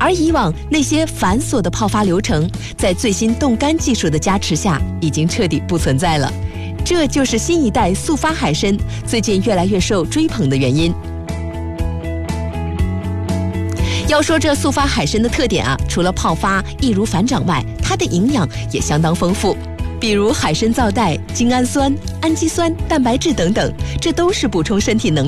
而以往那些繁琐的泡发流程，在最新冻干技术的加持下，已经彻底不存在了。这就是新一代速发海参最近越来越受追捧的原因。要说这速发海参的特点啊，除了泡发易如反掌外，它的营养也相当丰富，比如海参皂带、精氨酸、氨基酸、蛋白质等等，这都是补充身体能